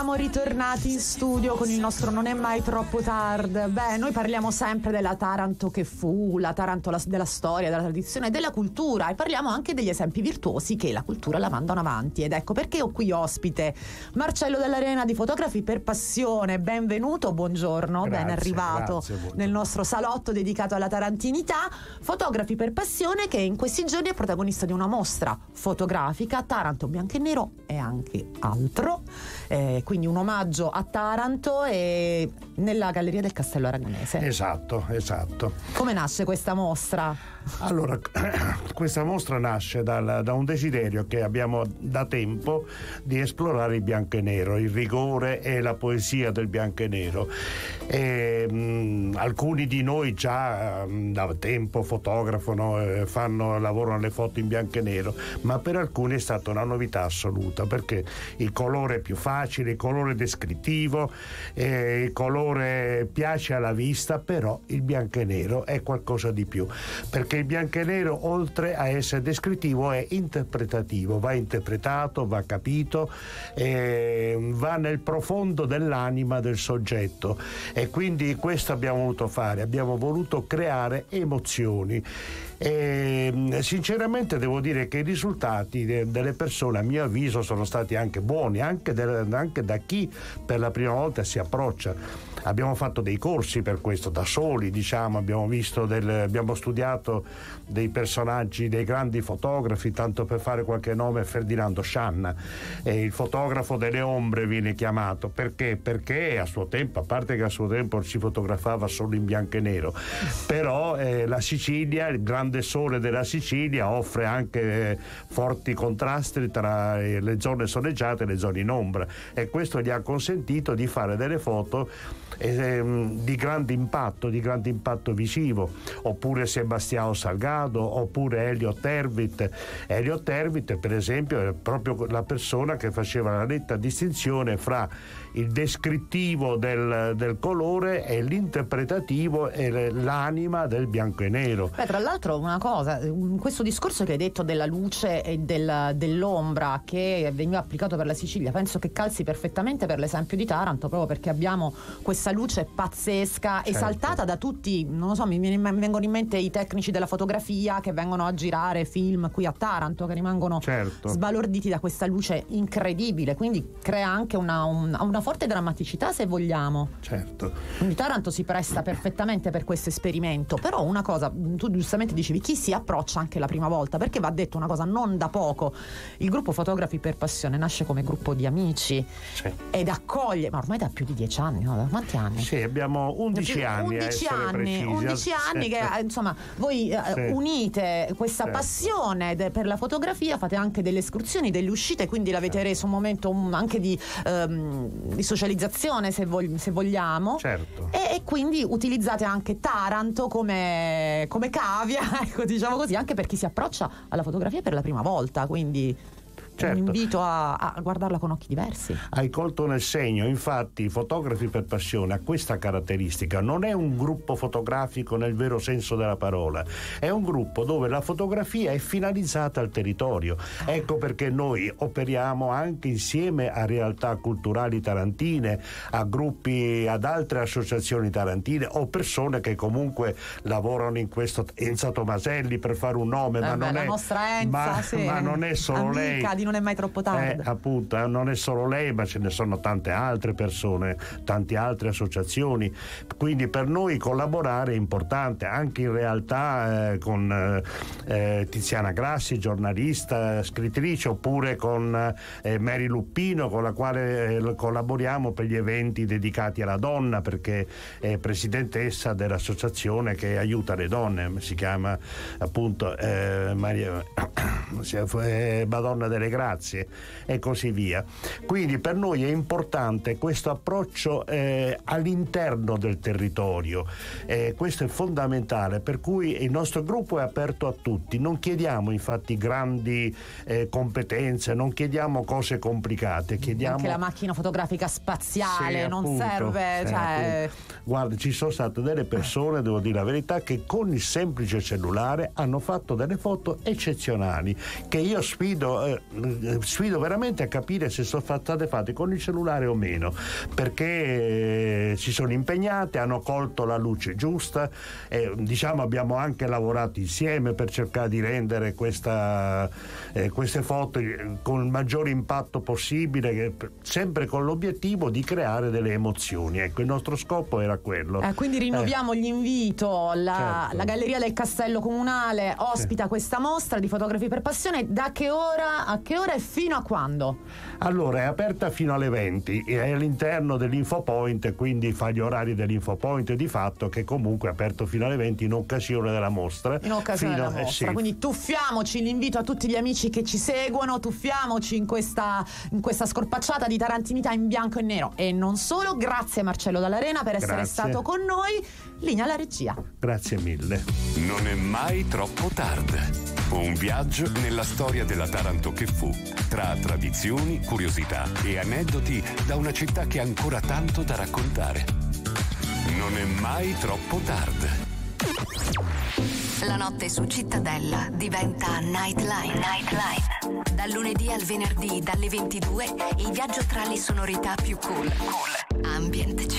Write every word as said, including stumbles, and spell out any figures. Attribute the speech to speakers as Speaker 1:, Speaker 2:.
Speaker 1: siamo ritornati in studio con il nostro Non è mai troppo tardi. Beh, noi parliamo sempre della Taranto che fu, la Taranto la, della storia, della tradizione e della cultura, e parliamo anche degli esempi virtuosi che la cultura la mandano avanti. Ed ecco perché ho qui ospite Marcello Dell'Arena di Fotografi per Passione. Benvenuto, buongiorno,
Speaker 2: grazie,
Speaker 1: ben arrivato
Speaker 2: grazie,
Speaker 1: nel nostro salotto dedicato alla tarantinità. Fotografi per Passione, che in questi giorni è protagonista di una mostra fotografica Taranto bianco e nero e anche altro, eh, quindi un omaggio a Taranto e nella Galleria del Castello Aragonese.
Speaker 2: Esatto, esatto.
Speaker 1: Come nasce questa mostra?
Speaker 2: Allora, questa mostra nasce dal, da un desiderio che abbiamo da tempo di esplorare il bianco e nero, il rigore e la poesia del bianco e nero. E, mh, alcuni di noi già mh, da tempo fotografano, eh, fanno, lavorano le foto in bianco e nero, ma per alcuni è stata una novità assoluta, perché il colore è più facile, il colore descrittivo, eh, il colore piace alla vista, però il bianco e nero è qualcosa di più, perché il bianco e nero, oltre a essere descrittivo, è interpretativo, va interpretato, va capito, eh, va nel profondo dell'anima del soggetto, e quindi questo abbiamo voluto fare, abbiamo voluto creare emozioni. E sinceramente devo dire che i risultati de- delle persone, a mio avviso, sono stati anche buoni, anche, de- anche da chi per la prima volta si approccia. Abbiamo fatto dei corsi per questo da soli, diciamo, abbiamo visto del, abbiamo studiato dei personaggi, dei grandi fotografi, tanto per fare qualche nome, Ferdinando Scianna, eh, il fotografo delle ombre viene chiamato. Perché? Perché a suo tempo, a parte che a suo tempo si fotografava solo in bianco e nero, però eh, la Sicilia, il grande sole della Sicilia, offre anche eh, forti contrasti tra eh, le zone soleggiate e le zone in ombra, e questo gli ha consentito di fare delle foto eh, di grande impatto, di grande impatto visivo. Oppure Sebastiano Salgado, oppure Elio Tervit. Elio Tervit, per esempio, è proprio la persona che faceva la netta distinzione fra il descrittivo del, del colore e l'interpretativo e l'anima del bianco e nero.
Speaker 1: Beh, tra l'altro una cosa, questo discorso che hai detto della luce e del, dell'ombra che veniva applicato per la Sicilia, penso che calzi perfettamente per l'esempio di Taranto, proprio perché abbiamo questa luce pazzesca, certo, esaltata da tutti, non lo so, mi, mi vengono in mente i tecnici della fotografia che vengono a girare film qui a Taranto, che rimangono, certo, sbalorditi da questa luce incredibile, quindi crea anche una, una, una forte drammaticità, se vogliamo.
Speaker 2: Certo.
Speaker 1: Quindi Taranto si presta perfettamente per questo esperimento. Però una cosa, tu giustamente dicevi, chi si approccia anche la prima volta, perché va detto una cosa non da poco: il gruppo Fotografi per Passione nasce come gruppo di amici, sì, ed accoglie, ma ormai da più di dieci anni, no? Da quanti anni?
Speaker 2: Sì, abbiamo undici anni,
Speaker 1: undici anni, undici anni che insomma voi sì, unite questa sì, passione de, per la fotografia, fate anche delle escursioni, delle uscite, quindi l'avete reso un momento um, anche di, um, di socializzazione, se, vog- se vogliamo, certo, e, e quindi utilizzate anche Taranto come, come cavia, ecco, diciamo così, anche per chi si approccia alla fotografia per la prima volta, quindi certo, un invito a, a guardarla con occhi diversi.
Speaker 2: Hai colto nel segno. Infatti Fotografi per Passione ha questa caratteristica: non è un gruppo fotografico nel vero senso della parola, è un gruppo dove la fotografia è finalizzata al territorio. Ecco perché noi operiamo anche insieme a realtà culturali tarantine, a gruppi, ad altre associazioni tarantine, o persone che comunque lavorano in questo. Enza Tomaselli, per fare un nome, eh ma, beh, non
Speaker 1: la
Speaker 2: è,
Speaker 1: nostra Enza,
Speaker 2: ma,
Speaker 1: sì,
Speaker 2: ma non è solo
Speaker 1: amica
Speaker 2: lei
Speaker 1: di Non è mai troppo tardi.
Speaker 2: Eh, appunto, eh, non è solo lei, ma ce ne sono tante altre persone, tante altre associazioni. Quindi per noi collaborare è importante, anche in realtà eh, con eh, Tiziana Grassi, giornalista, scrittrice, oppure con eh, Mary Luppino, con la quale eh, collaboriamo per gli eventi dedicati alla donna, perché è presidentessa dell'associazione che aiuta le donne, si chiama appunto eh, Maria, eh, Madonna delle Grazie, e così via. Quindi per noi è importante questo approccio eh, all'interno del territorio, eh, questo è fondamentale, per cui il nostro gruppo è aperto a tutti. Non chiediamo infatti grandi eh, competenze, non chiediamo cose complicate, chiediamo
Speaker 1: anche la macchina fotografica spaziale,
Speaker 2: sì,
Speaker 1: non
Speaker 2: appunto,
Speaker 1: serve,
Speaker 2: sì,
Speaker 1: cioè...
Speaker 2: Guarda, ci sono state delle persone, devo dire la verità, che con il semplice cellulare hanno fatto delle foto eccezionali, che io sfido, eh, eh, sfido veramente a capire se sono state fatte con il cellulare o meno, perché eh, si sono impegnate, hanno colto la luce giusta e diciamo abbiamo anche lavorato insieme per cercare di rendere questa, eh, queste foto con il maggiore impatto possibile, sempre con l'obiettivo di creare delle emozioni. Ecco, il nostro scopo era quello.
Speaker 1: Eh, quindi rinnoviamo eh. l'invito, la,
Speaker 2: certo.
Speaker 1: la Galleria del Castello Comunale ospita sì. questa mostra di fotografi per passione. Da che ora a che ora e fino a quando?
Speaker 2: Allora, è aperta fino alle venti, è all'interno dell'Infopoint, quindi fa gli orari dell'Infopoint di fatto, che comunque è aperto fino alle venti in occasione della mostra.
Speaker 1: In occasione
Speaker 2: fino,
Speaker 1: della mostra,
Speaker 2: eh, sì.
Speaker 1: Quindi tuffiamoci, l'invito a tutti gli amici che ci seguono, tuffiamoci in questa, in questa scorpacciata di tarantinità in bianco e nero. E non solo, grazie Marcello Dall'Arena per essere
Speaker 2: Grazie.
Speaker 1: stato con noi. Linea alla regia.
Speaker 2: Grazie mille.
Speaker 3: Non è mai troppo tardi. Un viaggio nella storia della Taranto che fu, tra tradizioni, curiosità e aneddoti da una città che ha ancora tanto da raccontare. Non è mai troppo tardi.
Speaker 4: La notte su Cittadella diventa Nightline. Nightline. Dal lunedì al venerdì, dalle ventidue, il viaggio tra le sonorità più cool. Cool. Ambient,